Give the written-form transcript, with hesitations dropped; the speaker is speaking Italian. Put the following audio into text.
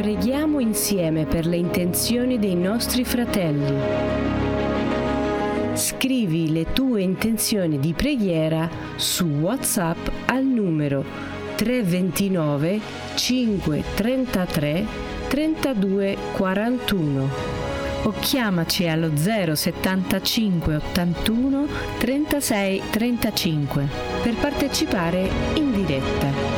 Preghiamo insieme per le intenzioni dei nostri fratelli. Scrivi le tue intenzioni di preghiera su WhatsApp al numero 329 533 32 41 o chiamaci allo 075 81 36 35 per partecipare in diretta.